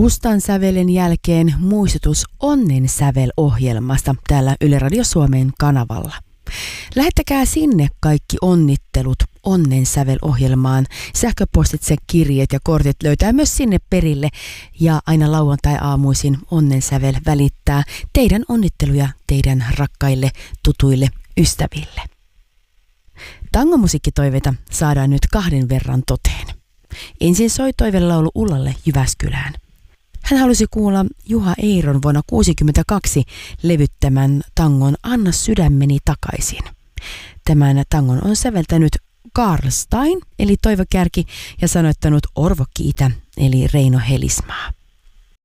Mustan sävelen jälkeen muistutus Onnen sävel-ohjelmasta täällä Yle Radio Suomen kanavalla. Lähettäkää sinne kaikki onnittelut Onnen sävel-ohjelmaan. Sähköpostitse, kirjeet ja kortit löytää myös sinne perille. Ja aina lauantai-aamuisin Onnen sävel välittää teidän onnitteluja teidän rakkaille, tutuille, ystäville. Tangomusiikkitoiveita saadaan nyt 2 verran toteen. Ensin soi toivelaulu Ullalle Jyväskylään. Hän halusi kuulla Juha Eiron vuonna 1962 levyttämän tangon Anna sydämeni takaisin. Tämän tangon on säveltänyt Karl Stein eli Toivo Kärki ja sanoittanut Orvo Kiitä eli Reino Helismaa.